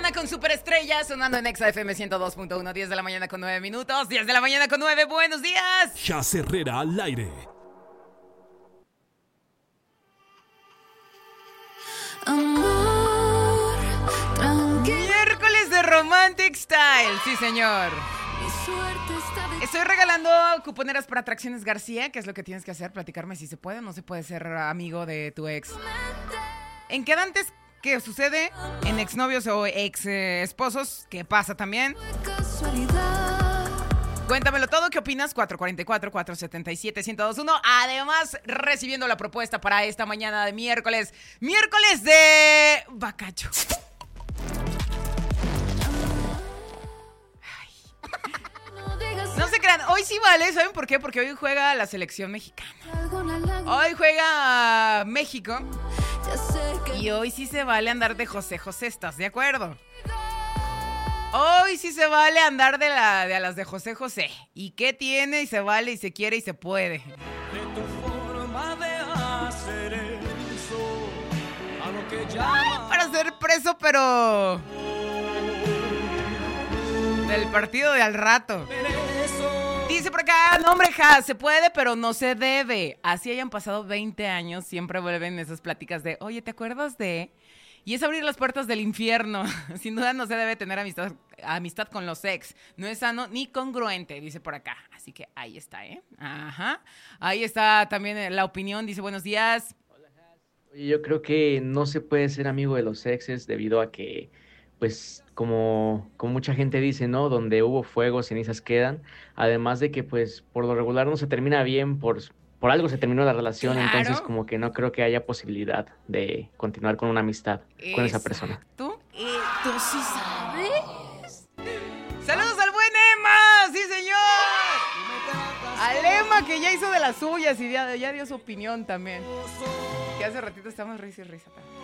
mañana con Superestrella, sonando en Exa FM 102.1, 10 de la mañana con 9 minutos, 10 de la mañana con 9, buenos días. Jazz Herrera al aire. Amor, tranquilo. Miércoles de Romantic Style, sí señor. Mi suerte está de... Estoy regalando cuponeras para Atracciones García. ¿Qué es lo que tienes que hacer? Platicarme si se puede o no se puede ser amigo de tu ex. En quedantes, ¿qué sucede? En exnovios o ex esposos, ¿qué pasa también? casualidad. Cuéntamelo todo, ¿qué opinas? 444-477-1021. Además, recibiendo la propuesta para esta mañana de miércoles. Miércoles de Bacacho. No se crean, hoy sí vale, ¿saben por qué? Porque hoy juega la selección mexicana. Hoy juega México. Y hoy sí se vale andar de José José, ¿estás de acuerdo? Hoy sí se vale andar de las de José José. ¿Y qué tiene? Y se vale, y se quiere, y se puede. De tu forma de hacer eso, a lo que llaman... Para ser preso, pero... del partido de al rato. Dice por acá, no hombre, se puede, pero no se debe. Así hayan pasado 20 años, siempre vuelven esas pláticas de, oye, ¿te acuerdas de...? Y es abrir las puertas del infierno. Sin duda no se debe tener amistad con los ex. No es sano ni congruente, dice por acá. Así que ahí está, ¿eh? Ajá. Ahí está también la opinión. Dice, buenos días. Oye, yo creo que no se puede ser amigo de los exes debido a que, pues, como mucha gente dice, ¿no? Donde hubo fuego, cenizas quedan. Además de que, pues, por lo regular no se termina bien, por algo se terminó la relación, Claro. entonces como que no creo que haya posibilidad de continuar con una amistad con esa persona. ¿Tú sí sabes? ¡Saludos al buen Emma! ¡Sí, señor! Al Emma, que ya hizo de las suyas y ya dio su opinión también. Que hace ratito estamos risa y risa también.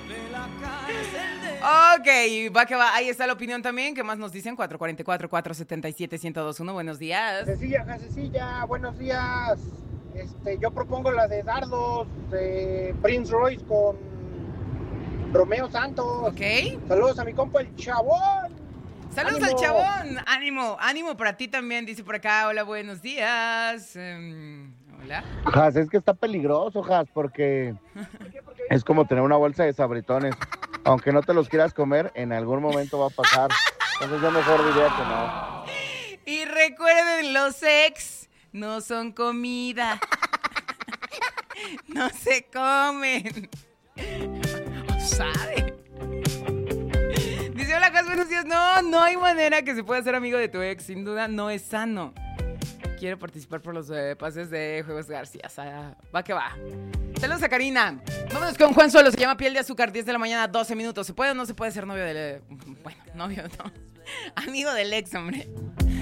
Ok, va que va. Ahí está la opinión también. ¿Qué más nos dicen? 444-477-1021. Buenos días. Jasecilla, buenos días. Yo propongo la de dardos de Prince Royce con Romeo Santos. Ok. Saludos a mi compa el Chabón. Saludos ¡Ánimo! al Chabón. Ánimo para ti también. Dice por acá, hola, buenos días. Hola. Jas, es que está peligroso, Jas, porque es como tener una bolsa de sabritones. Aunque no te los quieras comer, en algún momento va a pasar. Entonces yo mejor diría que no. Y recuerden, los ex no son comida. No se comen. ¿Sabe? Dice, hola, Jas, buenos días. No hay manera que se pueda ser amigo de tu ex. Sin duda, no es sano. Quiero participar por los pases de Juegos García. O sea, va que va. Saludos a Karina. Vámonos con Juan Solo. Se llama Piel de Azúcar. 10 de la mañana, 12 minutos. ¿Se puede o no se puede ser novio del... Bueno, novio no. Amigo del ex, hombre.